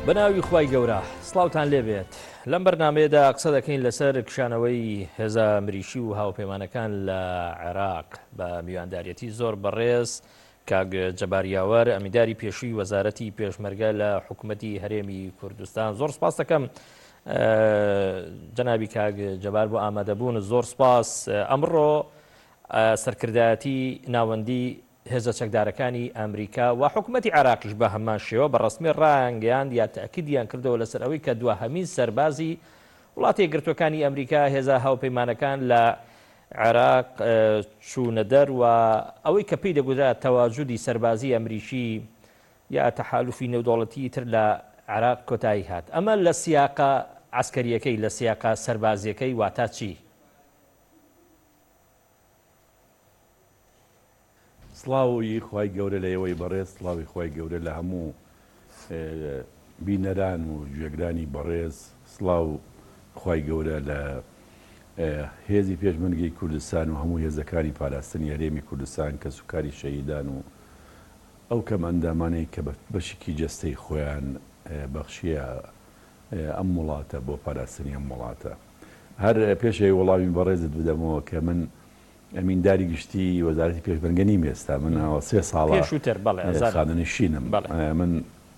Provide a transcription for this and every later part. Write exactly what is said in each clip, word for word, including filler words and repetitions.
بەناوی خوای گەورە سڵاوتان لێبێت لەم بەرنامەیەدا قسە دەکەین لەسەر کشانەوەی هێزە مریشی و هاوپەیمانەکان لە عێراق بە میوانداریەتی زۆر بەڕێز کاک جەباریاوەر ئەمینداری پێشووی وەزارەتی پێشمەرگە لە حکوومەتی هەرێمی کوردستان. زۆر سپاس دەکەم جەنابی کاک جەبار بۆ ئامادەبوون. زۆر سپاس. ئەمڕۆ سەرکردایەتی ناوەندی هێزە چەکدارەکانی ئەمریکا و حکوومەتی عێراقیش بە هەمان شێوە بەڕەسمی ڕایانگەیاند یا تەکیدیان کردەوە لەسەر ئەوەی کە دووهەمین سەربازی وڵاتی یەکگرتوەکانی ئەمریکا هێزە هاوپەیمانەکان لە عێراق چوونە دەر و ئەوەی کە پێی دەگوترا تەواجودی سەربازی ئەمریکی یا تەحالوفی نێودەوڵەتی تر لە عێراق کۆتایی هات. ئەمە لە سیاقە عسکەریەکەی لە سیاقە سەربازیەکەی واتە چی؟ سڵاوی خوای گەورە لە ئێوەی بەڕێز، سڵاوی خوای گەورە لە هەموو بینەران و گوێگرانی بەڕێز، سڵاو خوای گەورە لە هێزی پێشمەرگەی کوردستان و هەموو هێزەکانی پاراستنی هەرێمی کوردستان کە سوکاری شەهیدان و ئەو کەم ئەندامانەی کە بەشێکی جەستەی خۆیان بەخشیە ئەم وڵاتە بۆ پاراستنی ئەم وڵاتە. هەر پێشەوەی وەڵامی بەڕێزت بدەمەوە کە من ئەمینداری گشتی وەزارەتی پێشمەرگە نیم ئێستا، من سێ ساڵە خانەنشینم. من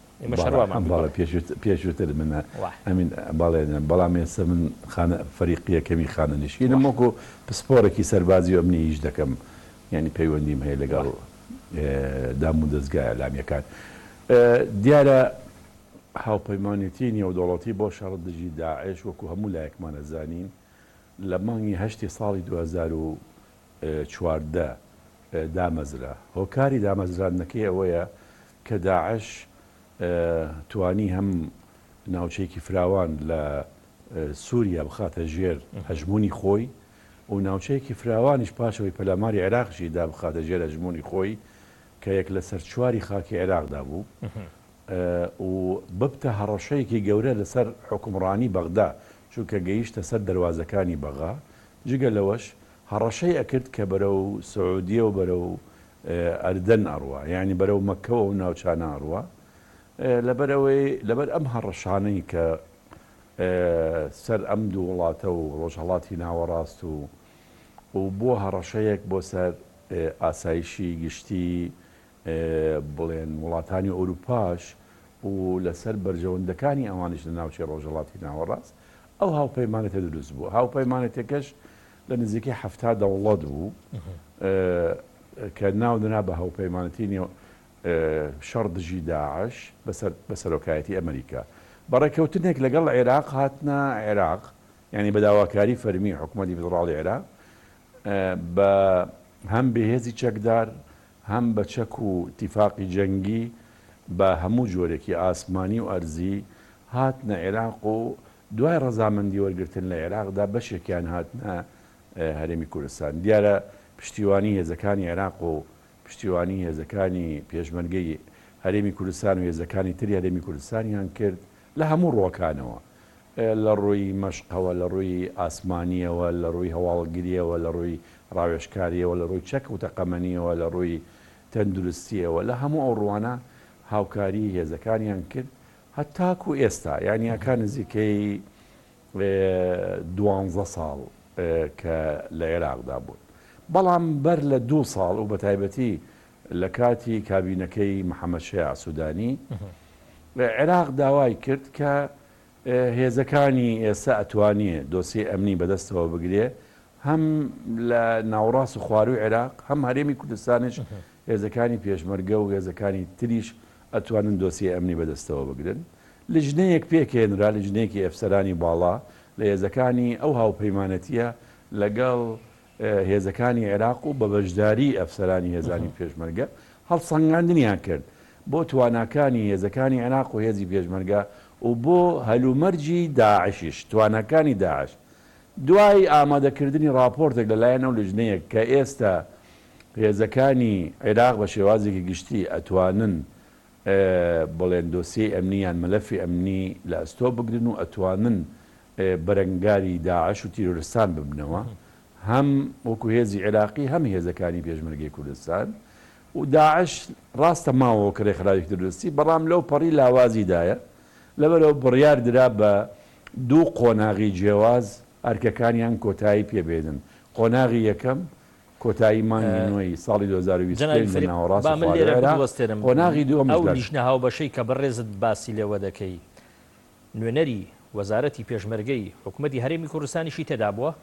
پێشووتر منە ئەمین باڵێنم، بەڵام ئێستا من فەریقی یەکەمی خانەنشینم وەکو پسپۆرێکی سەربازی و ئەمنی هیچ دەکەم، یعنی پەیوەندیم هەیە لەگەڵ دام و دەستگای ئەلامیەکان. دیارە هاوپەیمانێتی نێودەوڵەتی بۆ شەڕدژی داعش وەکو هەموو لایەکمان ئەزانین لە مانگی هەشتی ساڵی دوو هەزار و چواردە دامەزرا. هۆکاری دامەزراندنەکەی ئەوەیە کە داعش توانی هەم ناوچەیەکی فراوان لە سووریا بخاتە ژێر هەژمونی خۆی و ناوچەیەکی فراوانیش پاشەوەی پەلاماری عێراقشی دا بخاتە ژێر هەژمونی خۆی کە یەک لە سەر چواری خاکی عێراقدا بوو و ببتە هەڕەشەیەکی گەورە لەسەر حکومڕانی بەغدا، چونکە گەیشتە سەر دەواازەکانی بەغا. جگە لەوەش هەڕەشەی ئەکرد کە بەرەو سعودیە و بەرەو ئەردەن ئەڕوا، یعنی بەرەو مەکەوە و ناوچانە ئەڕوا. لەبەرەوەی لەبەر ئەم هەڕەشانەی کە سەر ئەم دوو وڵاتە و ڕۆژهەڵاتی ناوەڕاست و و بۆ هەڕەشەیەک بۆ سەر ئاسایشی گشتی بڵێن وڵاتانی ئەوروپاش و لەسەر بەرژەوەندەکانی ئەوانش لە ناوچەی ڕۆژهەڵاتی ناوەڕاست، ئەو هاوپەیمانێتە دروست بوو. هاوپەیمانێتەکەش لە نزیکەی هەفتا دەوڵەت بوو کە ناودنا بە هاوپەیمانەتی شەڕدژی داعش بە سەرۆکایەتی ئەمریکا. بەڕێکەوتنێک لەگەڵ عێراق هاتنە عێراق، یعنی بە داواکاری فەرمی حکوومەتی فیدڕاڵی عێراق بە هەم بەهێزی چەکدار هەم بە چەک و ئیتیفاقی جەنگی بە هەموو جۆرێکی ئاسمانی و ئەرزی هاتنە عێراق و دوای ڕەزامەندی وەرگرتن لە عێراقدا بەشێکیان هاتنە هەرێمی کوردستان. دیارە پشتیوانی هێزەکانی عێراق و پشتیوانی هێزەکانی پێشمەرگەی هەرێمی کوردستان و هێزەکانی تری هەرێمی کوردستانیان کرد لە هەموو ڕۆکانەوە، لە ڕووی مەشقەوە، لە ڕووی ئاسمانیەوە، لە ڕووی هەواڵگریەوە، لە ڕووی ڕاوێژکاریەوە، لە ڕووی چەک و تەقەمەنیەوە، لە ڕووی تەندروستیەوە، لە هەموو ئەو ڕوانە هاوکاری هێزەکانیان کرد هەتاکو ئێستا، یعنی ئەکان نزیکەی دوانزە ساڵ کە لە عێراقدا بوون. بەڵام بەر لە دوو ساڵ و بە تایبەتی لە کاتی کابینەکەی محەممەد شێع سوودانی عێراق داوای کرد کە هێزەکانی ئێستا ئەتوانێ دۆسی ئەمنی بەدەستەوە بگرێ، هەم لە ناوەڕاست و خواروی عێراق هەم هەرێمی کوردستانش هێزەکانی پێشمەرگە و هێزەکانی تریش ئەتوانن دۆسی ئەمنی بەدەستەوە بگرن. لجنەیەک پێکێنرا، لجنەیەکی ئەفسەرانی باڵا لە هێزەکانی ئەو هاوپەیمانەتیە لەگەڵ هێزەکانی عێراق و بە بەشداری ئەفسەرانی هێزانی پێشمەرگە هەڵسەنگاندنیان کرد بۆ تواناکانی هێزەکانی عێراق و هێزی پێشمەرگە و بۆ هەلومەرجی داعشیش، توانەکانی داعش. دوای ئامادەکردنی راپۆرتێک لەلایەن ئەو لجنەیەک کە ئێستا هێزەکانی عێراق بە شێوازێکی گشتی ئەتوانن بڵێن دۆسی ئەمنیان مەلەفی ئەمنی لە ئەستۆ بگرن و ئەتوانن بەرەنگاری داعش و تیرۆریستان ببنەوە، هەم وەکو هێزی عێراقی هەم هێزەکانی پێشمەرگەی کوردستان. و داعش ڕاستە ماوەوە کە ڕێکخراوێکی تروریستی، بەڵام لەو پەڕی لاوازیدایە لەبەرەوە بڕیار درا بە دوو قۆناغی جیاواز ئەرکەکانیان کۆتایی پێبێنن. قۆناغی یەکەم کۆتایی مانگی نوێی ساڵی دوو هەزار و بیست و پێنج لە ناوەڕاستی، قۆناغی دووەم ئەو لیژنە هاوبەشەی کە بەڕێزت باسی لێوە دەکەی نوێنەری وەزارەتی پێشمەرگەی حکوومەتی هەرێمی کوردستانیشی تێدا بووە؟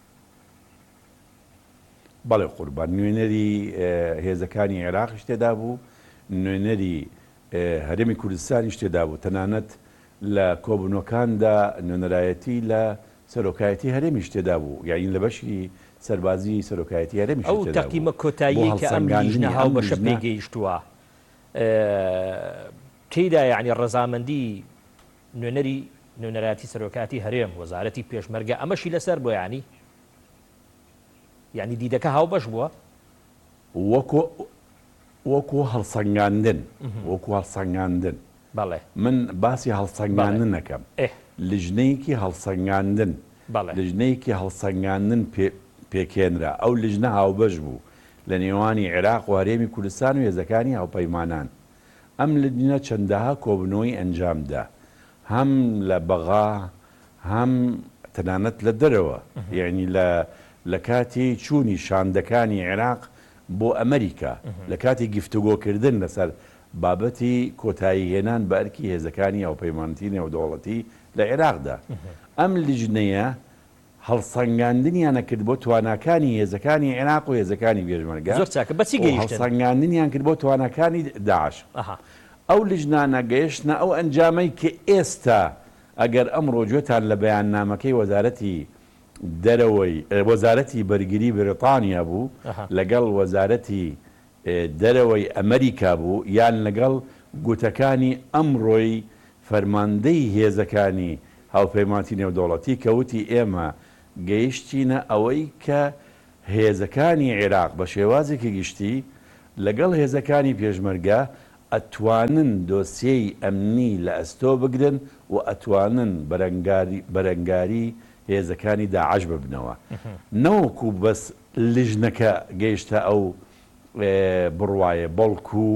بەڵێ قوربان، نوێنەری هێزەکانی عێراقیش تێدا بوو، نوێنەری هەرێمی کوردستانیش تێدا بوو، تەنانەت لە کۆبوونەکاندا نوێنەرایەتی لە سەرۆکایەتی هەرێمیش تێدا بوو، یاین لە بەشی سەربازی سەرۆکایەتی هەرێمیش تێدا بوو. ئەو تەقیمە کۆتایی کە ئەم لیژنە هاوبەشە پێگەیشتووە تێیدا یعنی ڕەزامەندی نوێنەری نوێنەرایەتی سەرۆکایەتی هەرێم وەزارەتی پێشمەرگە ئەمەشی لەسەر بۆ ینی یعنی دیدەکە هاوبەش بووە وەکو هەڵسەنگاندن وەکو هەڵسەنگاندن. بەڵێ من باسی هەڵسەنگاندن نەکەم، لیژنەیەکی هەڵسەنگاندن لیژنەیەکی هەڵسەنگاندن پێکێنرا. ئەو لیژنە هاوبەش بوو لە نێوانی عێراق و هەرێمی کوردستان و هێزەکانی هاوپەیمانان. ئەم لیژنە چەندەها کۆبنەوەی ئەنجامدا، هەم لە بەغا هەم تەنانەت لە دەرەوە، یعنی لە لە کاتی چوونی شاندەکانی عێراق بۆ ئەمریکا، لە کاتی گفتوگۆکردن لەسەر بابەتی کۆتایی هێنان بە ئەرکی هێزەکانی هاوپەیمانەتی نێودەوڵەتی لە عێراقدا. ئەم لیژنەیە هەڵسەنگاندنیانە کرد بۆ تواناکانی هێزەکانی عێراق و هێزەکانی پێشمەرگە، هەڵسەنگاندنیان کرد بۆ تواناکانی داعش. ئەو لیژنانە گەیشتنە ئەو ئەنجامەی کە ئێستا ئەگەر ئەمڕۆ گوێتان لە بەیاننامەکەی وەزارەتی دەرەوەی وەزارەتی بەرگری بریتانیا بوو لەگەڵ وەزارەتی دەرەوەی ئەمریکا بوو، یان لەگەڵ گوتەکانی ئەمڕۆی فەرماندەی هێزەکانی هاوپەیمانەتی نێودەوڵەتی کەوتی ئێمە گەیشتینە ئەوەی کە هێزەکانی عێراق بە شێوازێکی گشتی لەگەڵ هێزەکانی پێشمەرگە ئەتوانن دۆسیەی ئەمنی لە ئەستۆ بگرن و ئەتوانن بەرەنگاری هێزەکانی داعش ببنەوە. نەوەکو بەس لیژنەکە گەیشتە ئەو بڕوایە، بەڵکو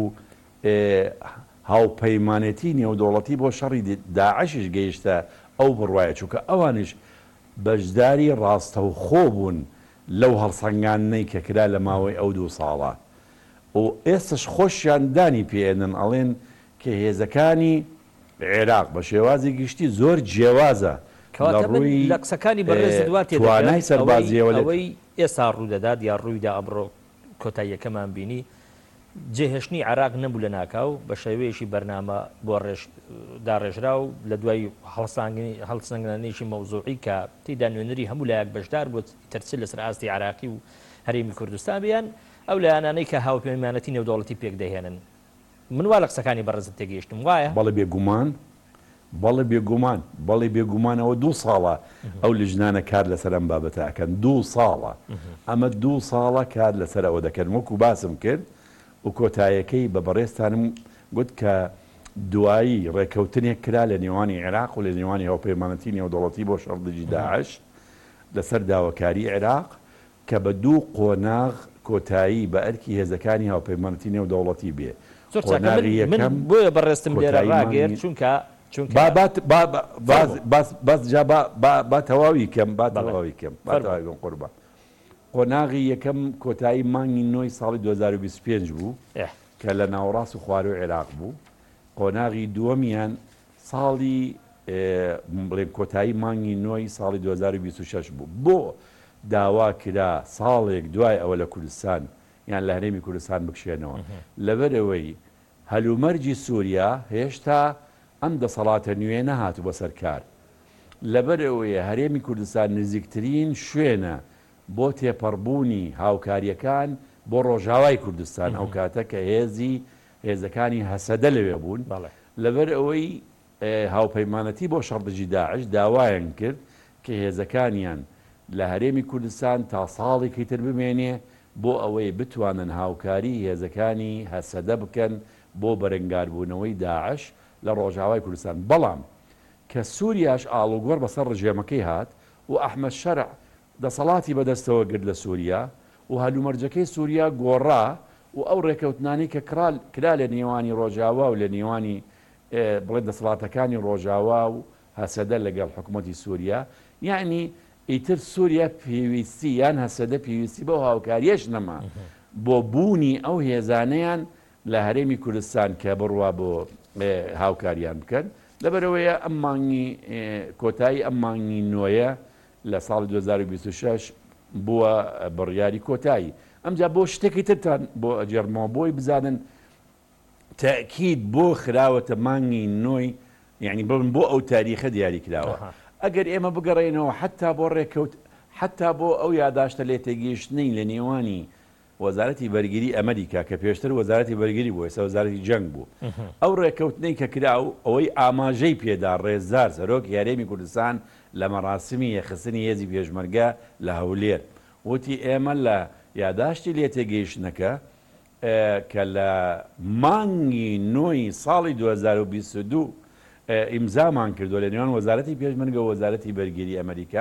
هاوپەیمانەتی نێودەوڵەتی بۆ شەڕی داعشش گەیشتە ئەو بڕوایە، چونکە ئەوانش بەشداری ڕاستەوخۆ بوون لەو هەڵسەنگاندنەی کە کرا لە ماوەی ئەو دوو ساڵە و ئێستش خۆشیان دانی پێێنن ئەڵێن کە هێزەکانی عێراق بە شێوازی گشتی زۆر جیاوازە لە قسەکانی بەڕێز دوات توانای سەربازیەوە ئەوەی ئێستا ڕوودەدات یا ڕوویدا ئەمڕۆ کۆتاییەکەمان بینی جێهێشتنی عێراق نەبوو لە ناکاو بە شێوەیەشی بەرنامە بۆ داڕێژرا و لە دوای هەڵسەنگاندنێکی مەوزوعی کە تێیدا نوێنەری هەموو لایەک بەشدار بۆ تەرچل لەسەر ئاستی عێراقی و هەرێمی کوردستان بیان ئەو لایەنانەی کە هاوپەیمانەتی نێودەوڵەتی پێک دەهێنن. من وا لە قسەکانی بەڕێزت تێگەیشتم وایە؟ بەڵێ بێگومان بەڵێ بێگومان بەڵێ بێگومانەوە دوو ساڵە ئەو لیژنانە کار لەسەر ئەم بابەتە ئەکەن. دوو ساڵە ئەمە دوو ساڵە کار لەسەر ئەوە دەکەن. وەکو باسم کرد و کۆتاییەکەی بە بەڕێستانم گوت کە دوایی ڕێکەوتنێک کرا لە نێوانی عێراق و لە نێوانی هاوپەیمانەتی نێودەوڵەتی بۆ شەڕدەجی داعش لەسەر داواکاری عێراق کە بە دوو قۆناغ کۆتایی بە ئەرکی هێزەکانی هاوپەیمانەتی نێودەوڵەتی بێ. من بۆیە بەڕێستم لێرە ڕاگەر چونکە باس جا با تەواوی کەم با تەواوی کەم باتەواوی قوربان. قۆناغی یەکەم کۆتایی مانگی نۆی ساڵی دوو هەزار و بیست و پێنج بوو کە لە ناوەڕاست و خوارەوەی عێراق بوو. قۆناغی دووەمیان ساڵی بڵێن کۆتایی مانگی نۆی ساڵی دوو هەزار و بیست و شەش بوو. بۆ داوا کرا ساڵێک دوای ئەوە لە کوردستان یان لە هەرێمی کوردستان بکشێنەوە لەبەرەوەی هەلومەرجی سووریا هێشتا ئەم دەسەڵاتە نوێ نەهاتوو بەسەر کار. لەبەرەوەیە هەرێمی کوردستان نزیکترین شوێنە بۆ تێپەڕبوونی هاوکاریەکان بۆ ڕۆژاوای کوردستان ئەو کاتە کە هێزی هێزەکانی هەسەدە لەوێ بوون. لەبەر ئەوەی هاوپەیمانەتی بۆ شەڕدەجی داعش داوایان کرد کە هێزەکانیان لە هەرێمی کوردستان تا ساڵێکی تر بمێنێ بۆ ئەوەی بتوانن هاوکاری هێزەکانی هەسەدە بکەن بۆ بەرەنگاربوونەوەی داعش لە ڕۆژاوای کوردستان. بەڵام کە سووریاش ئاڵوگۆڕ بەسەر ڕژێمەکەی هات و ئەحمەد شەرع دەسەڵاتی بەدەستەوە گرت لە سووریا و هەلومەرجەکەی سووریا گۆڕا و ئەو ڕێکەوتنانی کە کرا لە نێوانی ڕۆژاوا و لە نێوانی بڵێ دەسەڵاتەکانی ڕۆژاوا و هەسەدە لەگەڵ حکوومەتی سووریا یعنی ئیتر سووریا پێویستی یان هەسەدە پێویستی بەو هاوکاریەش نەما بۆ بوونی ئەو هێزانەیان لە هەرێمی کوردستان کە بڕوا بۆ هاوکاریان بکەن لەبەرەوەیە ئەم مانگی کۆتایی ئەم مانگی نوۆیە لە ساڵی دوو هەزار و بیست و شەش بووە بڕیاری کۆتایی ئەمجا بۆ شتێکی ترتان بۆ ئەجێڕمەوە بۆی بزانن تاکید بۆ خراوەتە مانگی نۆی یعنی بڵن بۆ ئەو تاریخە دیاری کراوە ئەگەر ئێمە بگەڕێنەوە حتا بۆ ڕێکەوت حتا بۆ ئەو یاداشتە لێ تێگەیشتنەی لە نێوانی وەزارەتی بەرگری ئەمریکا کە پێشتر وەزارەتی بەرگری بوو ئێستا وەزارەتی جەنگ بوو ئەو ڕێکەوتنەی کە کراو ئەوەی ئاماژەی پێدا ڕێزدار سەرۆک یارێمی کوردستان لە مەراسمی یەخستنی هێزی پێشمەرگە لە هەولێر وتی ئێمە لە یاداشتی لێ تێگەیشتنەکە کە لە مانگی نۆی ساڵی دوو هەزار و بیست و دوو ئیمزامان کردو لە نێوان وەزارەتی پێشمەرگە و وەزارەتی بەرگری ئەمریکا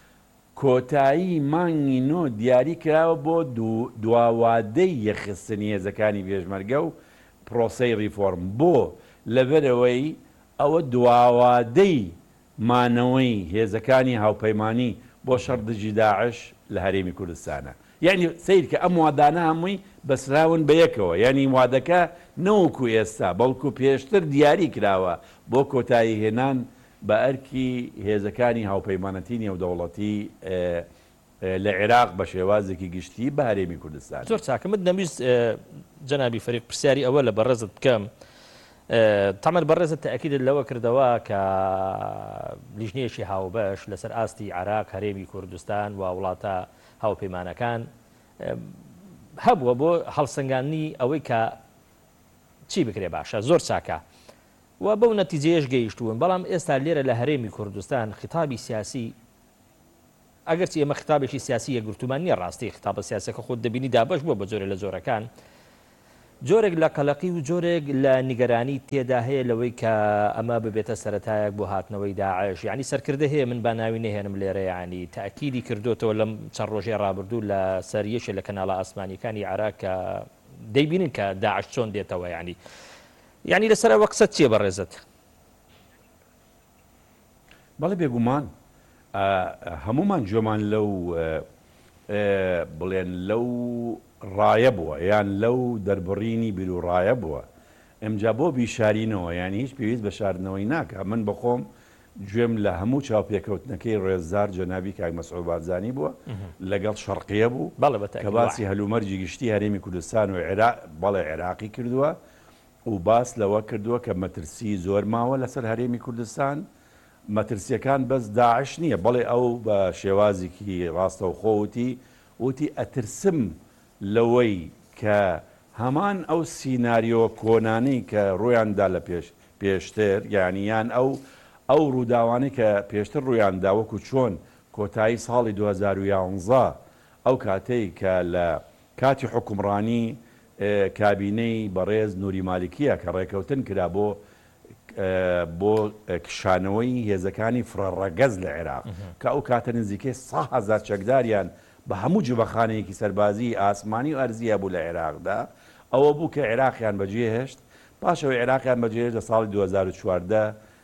کۆتایی مانگی نۆ دیاری کراوە بۆ دواوادەی یەخستنی هێزەکانی پێشمەرگە و پرۆسەی ریفۆرم بۆ لەبەرەوەی ئەوە دواوادەی مانەوەی هێزەکانی هاوپەیمانی بۆ شەڕدژی داعش لە هەرێمی کوردستانە یعنی سیر کە ئەم وادانە هەمووی بەسراون بە یەکەوە یعنی وادەکە نەوەکو ئێستا بەڵکو پێشتر دیاری کراوە بۆ کۆتایی هێنان بە ئەرکی هێزەکانی هاوپەیمانەتی نێودەوڵەتی لە عێراق بە شێوازێکی گشتی بە هەرێمی کوردستان زۆر چاکەمت دەمویست جەنابی فەریق پرسیاری ئەوە لە بەڕێزت بکەم تەمەن بەڕێزت تەئەکیدت لەوە کردەوە کە لیژنەیەکی هاوبەش لەسەر ئاستی عێراق هەرێمی کوردستان و وڵاتە هاوپەیمانەکان هەبووە بۆ هەڵسەنگاندنی ئەوەی کە چی بکرێ باشە زۆر چاکە و بەو نەتیجەیەش گەیشتوون بەڵام ئێستا لێرە لە هەرێمی کوردستان خیتابی سیاسی ئەگەرچی ئێمە خیتابێکی سیاسی یەکگرتومان نییە ڕاستی خیتابە سیاسەکە خۆت دەبینی دابش بووە بە جۆرە لە جۆرەکان جۆرێک لە قەلەقی و جۆرێک لە نیگەرانی تێدا هەیە لەوەی کە ئەمە ببێتە سەرەتایەک بۆ هاتنەوەی داعش یعنی سەرکردە هەیە من با ناوی نەهێنم لێرە ینی تاکیدی کردوتەوە لەم چەند ڕۆژێ ڕابردوو لە سەر یەکێ لە کەناڵە ئاسمانیەکانی عێراق کە دەیبینن کە داعش چۆن دێتەوە ینی یعنی لەسەرەوە قسەت چییە بەڕێزت بەڵێ بێگومان هەمومان جۆمان لەو بڵێن لەو ڕایە بووە یان لەو دەربڕینی بیر و ڕایە بووە ئەمجا بۆ بیشارینەوە ینی هیچ پێویست بە شاردنەوەی ناکە من بەخۆم گوێم لە هەموو چاوپێکەوتنەکەی ڕێزدار جەنابی کاک مەسعود بارزانی بووە لەگەڵ شەرقیە بوو کە باسی هەلومەرجی گشتی هەرێمی کوردستان و بەڵێ عێراقی کردووە و باس لەوە کردووە کە مەترسی زۆر ماوە لەسەر هەرێمی کوردستان مەترسیەکان بەس داعش نییە بەڵێ ئەو بە شێوازێکی ڕاستە و خۆوتی وتی ئەترسم لەوەی کە هەمان ئەو سیناریۆ کۆنانەی کە ڕوویاندا لە پێش پێشتر یانیان ئەو ئەو ڕووداوانەی کە پێشتر ڕوویان داوەکو چۆن کۆتایی ساڵی دوو هەزار و یانزە ئەو کاتەی کە لە کاتی حکومڕانی کابینەی بەڕێز نووری مالیکیە کە ڕێکەوتن کرا بۆ بۆ کشانەوەی هێزەکانی فرەڕەگەز لە عێراق کە ئەو کاتە نزیکەی سە هەزار چەکداریان بە هەموو جوبەخانەیەکی سەربازی ئاسمانی و ئەرزیە بوو لە عێراقدا ئەوە بوو کە عێراقیان بەجێ هێشت پاشەوەی عێراقیان بەجێ لە ساڵی دوو هەزار و چواردە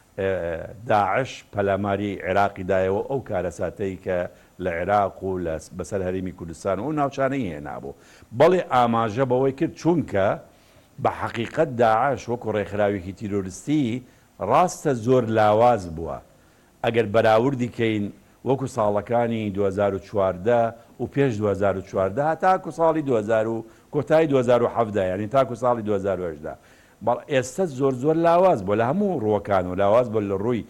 داعش پەلاماری عێراقیدایەوە ئەو کارەساتەی کە لە عێراق و بەسەر هەرێمی کوردستان و ناوچانەی هێنابوو بەڵێ ئاماژە بەوەی کرد چونکە بە حەقیقەت داعش وەکو ڕێکخراوێکی تیرۆریستی ڕاستە زۆر لاواز بووە ئەگەر بەراوردی کەین وەکو ساڵەکانی دوو هەزار و چواردە و پێش دوو هەزار و چواردە تاکو ساڵی دوو هەزار و کۆتایی دوو هەزار و حەڤدە یعنی تاکو ساڵی دوو هەزار و هەژدە بەڵ ئێستا زۆر زۆر لاواز بۆ لە هەموو ڕووەکان و لاواز بۆ لە ڕووی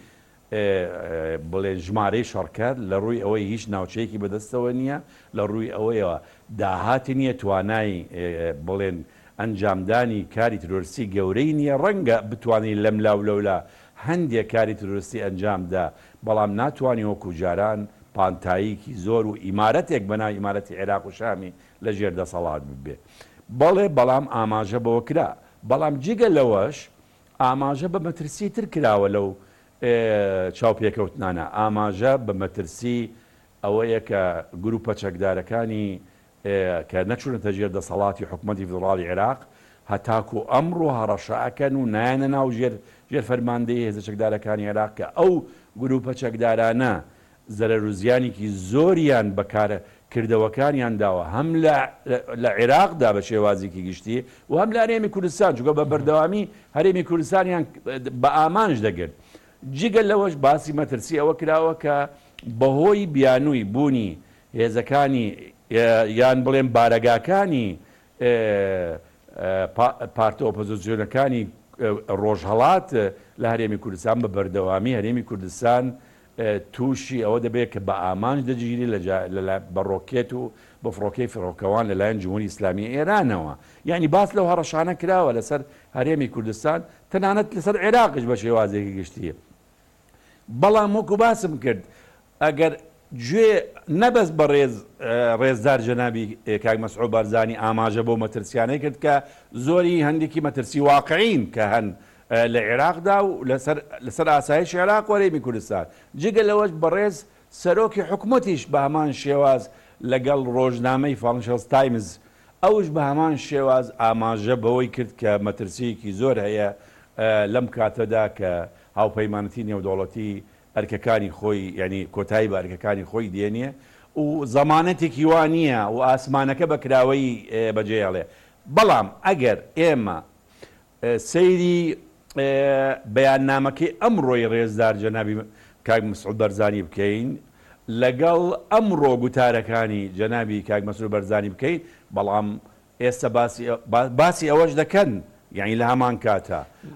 بڵێن ژمارەی شەڕکەر لە ڕووی ئەوەی هیچ ناوچەیەکی بەدەستەوە نییە لە ڕووی ئەوەیەوە داهاتی نییە توانای بڵێن ئەنجامدانی کاری ترۆریستی گەورەی نییە ڕەنگە بتوانین لەم لاو لەولا هەندێک کاری ترۆریستی ئەنجامدا بەڵام ناتوانانی وەکو جاران پانتاییکی زۆر و ئیمارەتێک بەناو ئیمارەتی عێراق و شامی لە ژێر دەسەڵات ببێ بەڵێ بەڵام ئاماژە بەوە کرا بەڵام جگە لەوەش ئاماژە بە مەترسی تر کراوە لەو چاوپێکەوتنانە ئاماژە بە مەترسی ئەوەیە کە گروپە چەکدارەکانی کە نەچوونەتە ژێر دەسەڵاتی حکوومەتی فێدراڵی عێراق هەتاکو ئەمڕۆ هەڕەشەکەن و نایەنە ناو ژێر ژێرفەرماندەی هێزە چەکدارەکانی عێراق کە ئەو گروپە چەکدارانە زەرەر و زیانێکی زۆریان بەکارە کردەوەکانیان داوە هەم لە عێراقدا بە شێوازێکی گشتی و هەم لە هەرێمی کوردستان چونکە بە بەردەوامی هەرێمی کوردستانیان بە ئامانج دەگرت. جگەل لەوەش باسی مەترسی ئەوە کراوە کە بەهۆی بیانووی بوونی هێزەکانی یان بڵێن بارەگاکانی پارتە ئۆپۆزیسیۆنەکانی ڕۆژهەڵات لە هەرێمی کوردستان بە بەردەوامی هەرێمی کوردستان تووشی ئەوە دەبێت کە بە ئامانج دەگیری بە ڕۆکێت و بە فڕۆکەی فڕۆکەوان لەلایەن جمهوری ئیسلامی ئێرانەوە. یعنی باس لەو هەڕەشانە کراوە لەسەر هەرێمی کوردستان تەنانەت لەسەر عێراقش بە شێوازێکی گشتیە. بەڵام وەکو باسم کرد ئەگەر گوێ نەبەست بە ڕێز ڕێزدار جەنابی کاک مەسعود بارزانی ئاماژە بۆ مەترسیانەی کرد کە زۆری هەندێکی مەترسی واقعین کە هەن لە عێراقدا و لەسەر ئاسایش عێراق و هەرێمی کوردستان جگە لەوەش بەڕێز سەرۆکی حکوومەتیش بە هەمان شێواز لەگەڵ ڕۆژنامەی فاینانشەل تایمز ئەوش بە هەمان شێواز ئاماژە بەوەی کرد کە مەترسیەکی زۆر هەیە لەم کاتەدا کە هاوپەیمانەتی نێودەوڵەتی ئەرکەکانی خۆی ینی کۆتایی بە ئەرکەکانی خۆی دێنێ و زەمانەتێکی وان نییە و ئاسمانەکە بەکراوەی بەجێهێڵێ. بەڵام ئەگەر ئێمە سەیری بەیاننامەکەی ئەمڕۆی ڕێزدار جەنابی کاک مەسعود بەرزانی بکەین لەگەڵ ئەمڕۆ گوتارەکانی جەنابی کاک مەسعود بەرزانی بکەین بەڵام ئێستا باسی ئەوەش دەکەن یعنی لە هەمان کاتە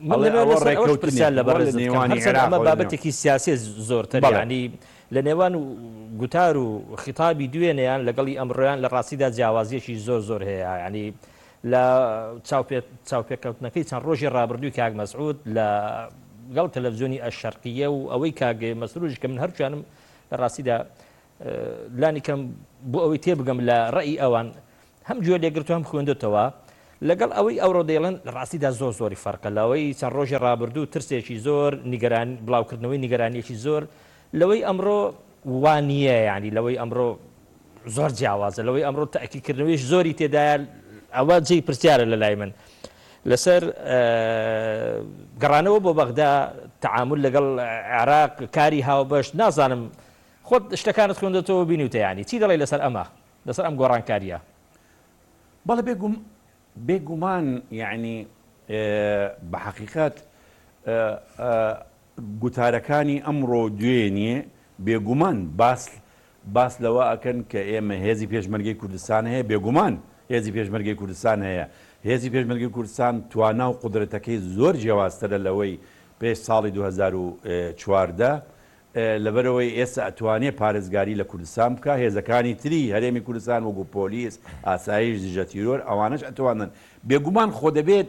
ئەمە بابەتێکی سیاسی زۆرتر ینی لە نێوان گوتار و خیتابی دوێنیان لەگەڵی ئەمڕۆیان لە ڕاستیدا جیاوازیەکی زۆر زۆر هەیە. ینی لە چاوپێککەوتنەکەی چەند ڕۆژی ڕابردووی کاک مەسعود لە گەڵ تەلەڤیزیۆنی ئەشەرقیە و ئەوەی کاک مەسعودش کە من هەرچیانم لە ڕاستیدا لانی کەم بۆ ئەوەی تێبگەم لە ڕێی ئەوان هەم گوێ لێگرتو هەم خوێندوتەوە لەگەڵ ئەوەی ئەوڕۆ دەیڵێن لە ڕاستیدا زۆر زۆری فەرقە لەوەی چەند ڕۆژی ڕابردوو ترسێکی زۆر نیگەران بڵاوکردنەوەی نیگەرانیەکی زۆر لەوەی ئەمڕۆ وانییە ینی لەوەی ئەمڕۆ زۆر جیاوازە لەوەی ئەمڕۆ تاکیدکردنەوەیش زۆری تێدایە ئەوە جێی پرسیارە لە لای من لەسەر گەڕانەوە بۆ بەغدا تەعامل لەگەڵ عێراق کاری هاوبەش نازانم خۆت شتەکانت خوێندەوە بینیوتە ینی چی دەڵێ لەسەر ئەمە لەسەر ئەم گۆڕانکاریە؟ بەڵێ بێگوم بێگومان یعنی بە حەقیقەت گوتارەکانی ئەمڕۆ دوێنێ بێگومان باس باس لەوە ئەکەن کە ئێمە هێزی پێشمەرگەی کوردستان هەیە بێگومان هێزی پێشمەرگەی کوردستان هەیە هێزی پێشمەرگەی کوردستان توانا و قودرەتەکەی زۆر جیاوازترە لەوەی پێش ساڵی دوو هەزار و چواردە لەبەرەوەی ئێستا ئەتوانێت پارێزگاری لە کوردستان بکە هێزەکانی تری هەرێمی کوردستان وەکو پۆلیس ئاسایش دژە تیرۆر ئەوانش ئەتوانن بێگومان خۆ دەبێت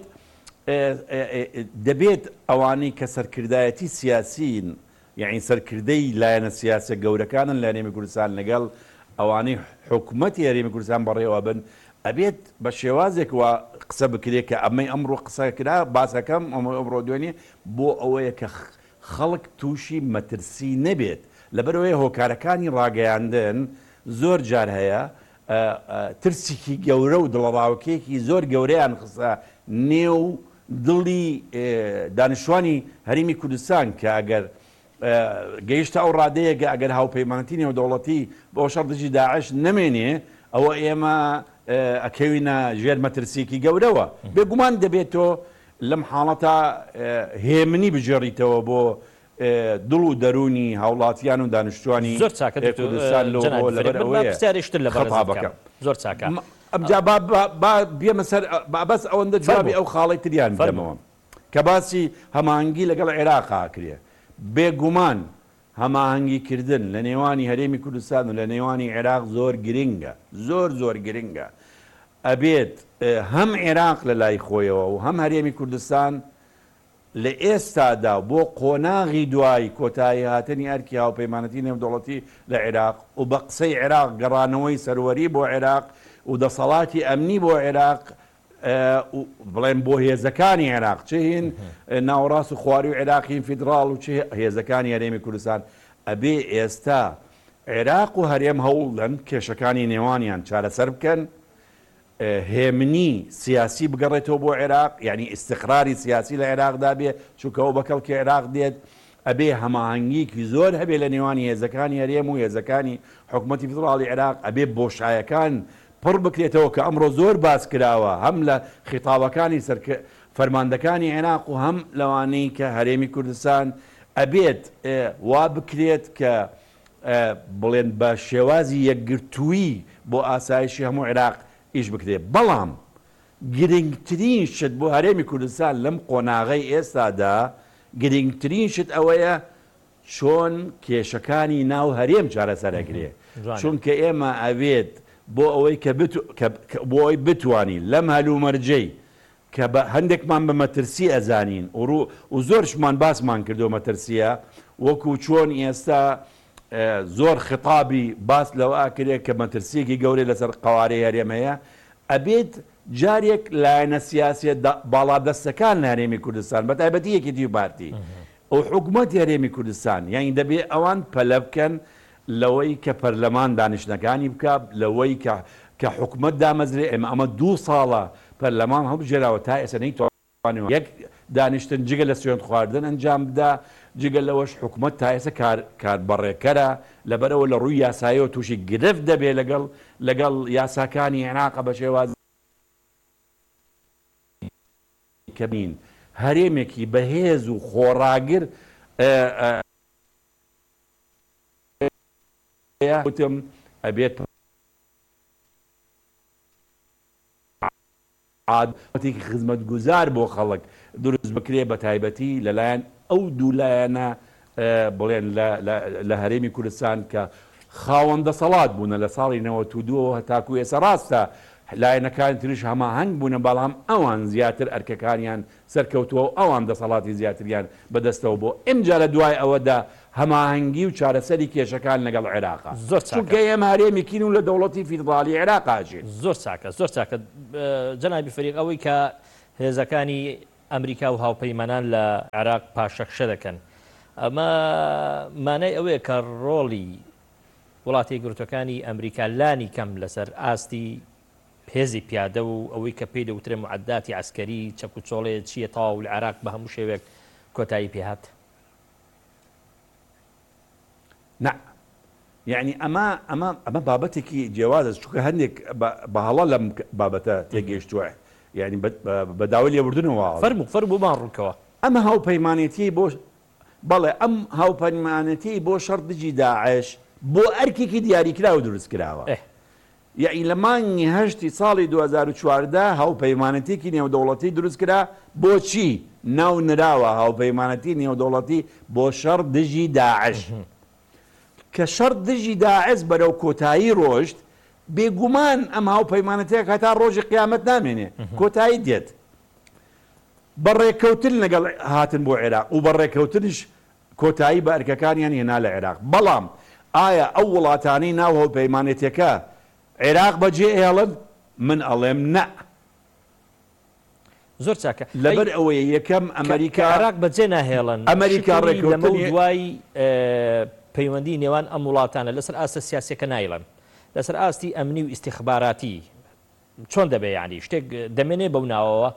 دەبێت ئەوانەی کە سەرکردایەتی سیاسین یعنی سەرکردەی لایەنە سیاسە گەورەکانن لە هەرێمی کوردستان لەگەڵ ئەوانەی حکوومەتی هەرێمی کوردستان بەڕێوە بن ئەبێت بە شێوازێک وە قسە بکرێت کە ئەمەی ئەمڕۆ قسەکرا باسەکەم ئەمڕۆ دوێنێ بۆ ئەوەیە کە خەڵک تووشی مەترسی نەبێت لەبەرەوەی هۆکارەکانی ڕاگەیاندن زۆر جار هەیە ترسێکی گەورە و دڵڕاوکێکی زۆر گەورەیان خستە نێو دڵی دانیشتوانی هەرێمی کوردستان کە ئەگەر گەیشتە ئەو ڕادەیەکە ئەگەر هاوپەیمانەتی نێودەوڵەتی بۆ شەڕدژی داعش نمێنێ ئەوە ئێمە ئەکەوینە ژێر مەترسیەکی گەورەوە بێگومان دەبێتەوە لەم حاڵەتە هێمنی بژێڕیتەوە بۆ دڵ و دەرونی هاوڵاتیان و دانیشتوانی کوردستان لەبەرەوەیە زۆر چاکە ئەمجا بێمە سەر بەس ئەوەندە جوابی ئەو خاڵی تریان بدەمەوە کە باسی هەماهەنگی لەگەڵ عێراقا کرێ بێگومان هەماهەنگیکردن لە نێوانی هەرێمی کوردستان و لە نێوانی عێراق زۆر گرنگە زۆر زۆر گرنگە ئەبێت هەم عێراق لە لای خۆیەوە و هەم هەرێمی کوردستان لە ئێستادا بۆ قۆناغی دوای کۆتایی هاتنی ئەرکی هاوپەیمانەتی نێودەوڵەتی لە عێراق و بە قسەی عێراق گەڕانەوەی سەروەری بۆ عێراق و دەسەڵاتی ئەمنی بۆ عێراق بڵێن بۆ هێزەکانی عێراق چه هین ناوەڕاست و خواری و عێراقین فیدراڵ و چه هێزەکانی هەرێمی کوردستان ئەبێ ئێستا عێراق و هەرێم هەوڵدەن کێشەکانی نێوانیان چارەسەر بکەن هێمنی سیاسی بگەڕێتەوە بۆ عێراق یعنی ئیستقراری سیاسی لە عێراقدا بێ چونکەەوە بەکەڵکی عێراق دێت ئەبێ هەماهەنگیکی زۆر هەبێ لە نێوانی هێزەکانی هەرێم و هێزەکانی حکوومەتی فدراڵی عێراق ئەبێ بۆشایەکان پڕ بکرێتەوە کە ئەمڕۆ زۆر باس کراوە هەم لە خیتابەکانی فەرماندەکانی عێراق و هەم لەوانەی کە هەرێمی کوردستان ئەبێت وا بکرێت کە بڵێن بە شێوازی یەکگرتووی بۆ ئاسایشی هەموو عێراق ئیش بکرێت بەڵام گرنگترین شت بۆ هەرێمی کوردستان لەم قۆناغەی ئێستادا گرنگترین شت ئەوەیە چۆن کێشەکانی ناو هەرێم چارەسەرەگرێ چونکە ئێمە ئەوێت بۆ ئەوەی کە بۆ ئەوی بتوانین لەم هەلومەرجەی کە بە هەندێکمان بە مەترسی ئەزانین و زۆرشمان باسمان کردو مەترسیە وەکو چۆن ئێستا زۆر خطابی باس لەوە کرێت کە مەترسیەکی گەورەی لەسەر قوارەی هەرێمەیە ئەبێت جارێک لایەنە سیاسێت باڵادەستەکان لە هەرێمی کوردستان بە تایبەتی یەکێتی پارتی ئەو حکوومەتی هەرێمی کوردستان یانی دەبێت ئەوان پەلە بکەن لەوەی کە پەرلەمان دانیشتەکانی بکە لەوەی کە حکوومەت دامەزرێ ئێمە ئەمە دوو ساڵە پەرلەمان هەڵبژێراوە تا ئێستا نەیتوانێت یەک دانیشتن جگە لە سوێند خواردن ئەنجام بدا جگە لەوەش حکوومەت تا ئێستا کاربەڕێکەرە لەبەرەوە لە ڕووی یاساییەوە تووشی گرفت دەبێت لەگەڵ لەگەڵ یاساکانی عێراق بە شێواز کەبین هەرێمێکی بەهێز و خۆڕاگر وتم ئەبێت عادەتێکی خزمەت گوزار بۆ خەڵک دروست بکرێ بە تایبەتی لەلایەن ئەو دوولایەنە بڵێن لە هەرێمی کوردستان کە خاوەندە سەڵات بوونە لە ساڵی نەوەت و دووەوە هەتاکو ئێستا ڕاستە لایەنەکان تریش هەماهەنگ بوونە بەڵام ئەوان زیاتر ئەرکەکانیان سەرکەوتووە و ئەوان دەسەڵاتی زیاتریان بەدەستەوە بۆ ئەمجا لە دوای ئەوەدا هەماهەنگی و چارەسەری کێشەکان لەگەڵ عێراقا چونکە ئێمە هەرێمێکین و لە دەوڵەتی فیدراڵی عێراقاژین زۆر چاکە زۆر چاکە جەنابی فەریق ئەوەی کە هێزەکانی ئەمریکا و هاوپەیمانان لە عێراق پاشەخشە دەکەن ئەمە مانای ئەوەیە کە ڕۆڵی وڵاتی یەکگرتووەکانی ئەمریکا لانی کەم لەسەر ئاستی هێزی پیادە و ئەوەی کە پێی دەوترێ معداتی عسکەری چەک و چۆڵێ چیە تەواو لە عێراق بە هەموو شێوێک کۆتایی پێهات نه یعنی ئەمە ئەمە ئەمە بابەتێکی جیاوازە چونکە هەندێک بە هەڵە لەم بابەتە تێگەیشتووە یعنی بە داوای لێبوردنەوە فەرموو فەرموو بمان ڕووکەوە ئەمە هاوپەیمانێتی بۆ بەڵێ ئەم هاوپەیمانەتی بۆ شەڕ دژی داعش بۆ ئەرکێکی دیاریکراوە دروست کراوە یعنی لە مانگی هەشتی ساڵی دوو هەزار و چواردە هاوپەیمانەتێکی نێودەوڵەتی دروست کرا بۆچی ناو نراوە هاوپەیمانەتی نێودەوڵەتی بۆ شەڕ دژی داعش کە شەڕ دژی داعش بەرەو کۆتایی ڕۆژت بێگومان ئەم هاوپەیمانەتەیە هەتا ڕۆژی قیامەت نامێنێ کۆتایی دێت بەڕێکەوتن لەگەڵ هاتن بۆ عێراق و بەڕێکەوتنش کۆتایی بە ئەرکەکانیان هێنا لە عێراق بەڵام ئایا ئەو وڵاتانەی ناو هاوپەیمانەتەکە عێراق بەجێ ئێڵن من ئەڵێم نە زۆر چاکە لەبەر ئەوەیە یەکەم ئەمریکا عێراق بەجێ ناهێڵن ئەمریکا ڕێکەوتنی دوای پەیوەندی نێوان ئەم وڵاتانە لەسەر ئاستە سیاسیەکە نایڵن لەسەر ئاستی ئەمنی و ئیستیخباراتی چۆن دەبێ یعنی شتێک دەمێنێ بەو ناوەوە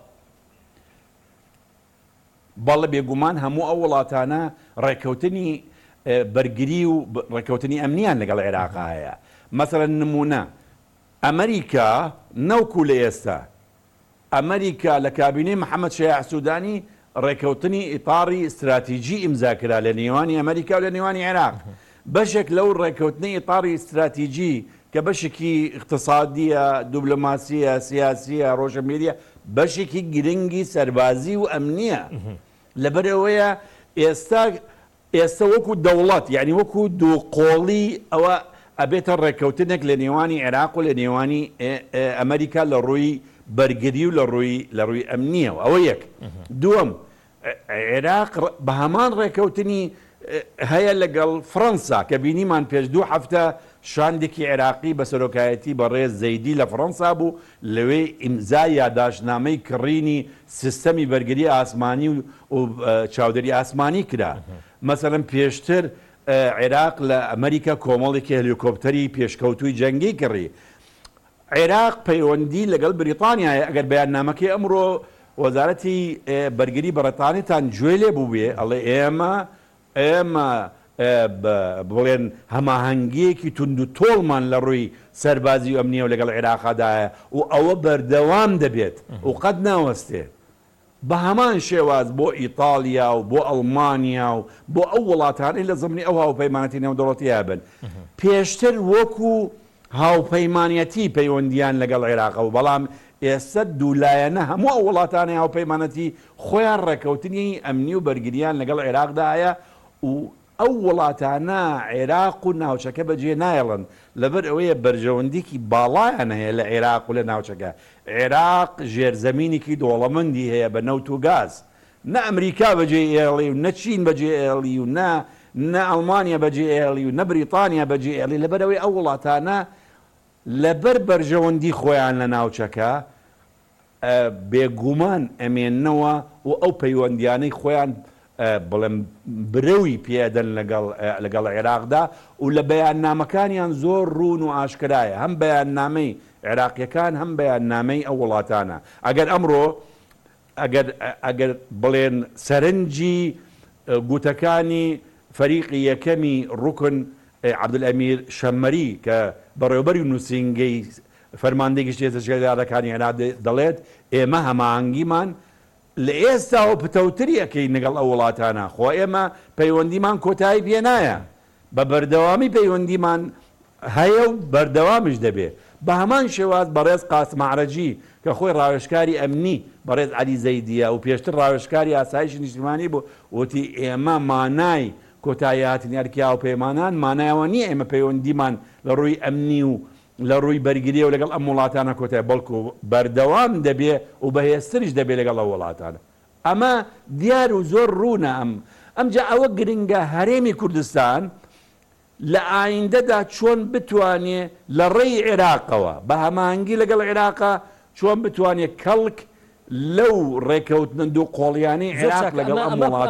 بەڵێ بێگومان هەموو ئەو وڵاتانە ڕێکەوتنی بەرگری و ڕێکەوتنی ئەمنیان لەگەڵ عێراقا هەیە مەسەڵەن نمونە ئەمریکا نەوکو لە ئێستا ئەمریکا لە کابینەی محەممەد شەیع سوودانی ڕێکەوتنی ئیپاری استراتیژی ئیمزاکرا لە نێوانی ئەمریکا و لە نێوانی عێراق بەشێک لەو ڕێکەوتنی ئیپاری استراتیژی کە بەشێکی اقتصادیە دوبلۆماسیە سیاسیە ڕۆژەمێریە بەشێکی گرنگی سەربازی و ئەمنیە لەبەرەوەیە ئێستا ئێستا وەکو دەوڵەت یعنی وەکو دووقۆڵی ئەوە ئەبێتە ڕێکەوتنێک لە نێوانی عێراق و لە نێوانی ئەمریکا لە ڕووی بەرگری و لە ڕووی لە ڕووی ئەمنیەوە ئەوە یەک دووەم عێراق بە هەمان ڕێکەوتنی هەیە لەگەڵ فەڕەنسا کە بینیمان پێش دوو هەفتە شاندێکی عێراقی بە سەرۆکایەتی بەڕێز زەیدی لە فەڕەنسا بوو لەوێ ئیمزای یاداشنامەی کڕینی سیستەمی بەرگری ئاسمانی و چاودێری ئاسمانی کرا مەسەڵەن پێشتر عێراق لە ئەمریکا کۆمەڵێکی هەلیکۆپتەری پێشکەوتووی جەنگی کڕی عێراق پەیوەندی لەگەڵ بریتانیایە ئەگەر بەیاننامەکەی ئەمڕۆ وەزارەتی بەرگری بەڕێتانیتان گوێ لێ بوو بێ ئەڵێ ئێمە ئێمە بڵێن هەماهەنگیەکی تونند و تۆڵمان لە ڕووی سەربازی و ئەمنیە و لەگەڵ عێراقادایە و ئەوە بەردەوام دەبێت و قەت ناوەستێ بە هەمان شێواز بۆ ئیتالیا و بۆ ئەڵمانیا و بۆ ئەو وڵاتانی لە زمانی ئەو هاوپەیمانەتی نێودەوڵەتیە بن پێشتر وەکو هاوپەیمانەتی پەیوەندیان لەگەڵ عێراقە و بەڵام ئێستا دوولایەنە هەموو ئەو وڵاتانی هاوپەیمانەتی خۆیان ڕێکەوتنی ئەمنی و بەرگریان لەگەڵ عێراقدایە و ئەو وڵاتانە عێراق و ناوچەکە بەجێ نایڵن لەبەر ئەوەیە بەرژەوەندێکی باڵایان هەیە لە عێراق و لە ناوچەکە عێراق ژێرزەمینێکی دۆڵەمەندی هەیە بە نەوت و گاز نە ئەمریکا بەجێ ئێڵی و نە چین بەجێ ئێڵی و نە نە ئەڵمانیا بەجێ ئێڵی و نە بریتانیا بەجێ ئێڵی لەبەرەوەی ئەو وڵاتانە لەبەر بەرژەوەندی خۆیان لە ناوچەکە بێگومان ئەمێننەوە و ئەو پەیوەندیانەی خۆیان بڵێم برەوی پێدەن لەگەڵ عێراقدا و لە بەیاننامەکانیان زۆر ڕوون و ئاشکرایە هەم بەیاننامەی عێراقیەکان هەم بەیاننامەی ئەو وڵاتانە ئەگەر ئەمڕۆ ئەگەر بڵێن سەرنجی گوتەکانی فەریقی یەکەمی ڕوکن عەبدولئەمیر شەممەری کە بەڕێوەبەری نووسینگەی فەرماندەی گشتی هێزەکانی عێراق دەڵێت ئێمە هەماهەنگیمان لە ئێستاوە پتەوتری ئەەکەی لەگەڵ ئەو وڵاتانە خۆ ئێمە پەیوەندیمان کۆتایی پێ نایە بە بەردەوامی پەیوەندیمان هەیە و بەردەوامیش دەبێت بە هەمان شێواز بەڕێز قاسم عەرەجی کە خۆی ڕاوێژکاری ئەمنی بەڕێز عەلی زەیدیە و پێشتر ڕاوێژکاری ئاسایشی نیشتیمانی بوو وتی ئێمە مانای کۆتایی هاتنی ئەرکی هاوپەیمانان مانایەوە نییە ئێمە پەیوەندیمان لە ڕووی ئەمنی و لە ڕووی بەرگریە و لەگەڵ ئەم وڵاتانە کۆتای بەڵکو بەردەوام دەبێ و بەهێزتریش دەبێت لەگەڵ ئەو وڵاتانە ئەمە دیار و زۆر ڕوونە ئەم ئەمجا ئەوە گرنگە هەرێمی کوردستان لە ئایندەدا چۆن بتوانێ لە ڕێی عێراقەوە بە هەماهەنگی لەگەڵ عێراقا چۆن بتوانێت کەڵک لەو ڕێکەوتنە دوو قۆڵیانەی عێراق لەگەڵ ئەم وڵات